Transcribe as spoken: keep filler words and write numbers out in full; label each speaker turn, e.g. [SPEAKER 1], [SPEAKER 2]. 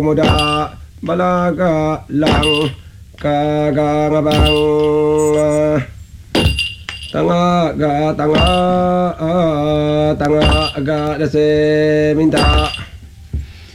[SPEAKER 1] muda balaga lang kagangabang tanga ga tanga tanga ga dase minta